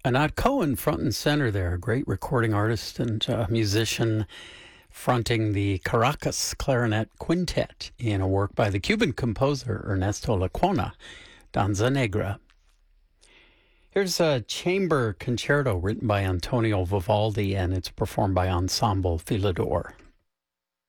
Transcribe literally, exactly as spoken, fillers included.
Anat Cohen, front and center there, a great recording artist and uh, musician, fronting the Caracas Clarinet Quintet in a work by the Cuban composer Ernesto Lecuona, Danza Negra. Here's a chamber concerto written by Antonio Vivaldi, and it's performed by Ensemble Filador.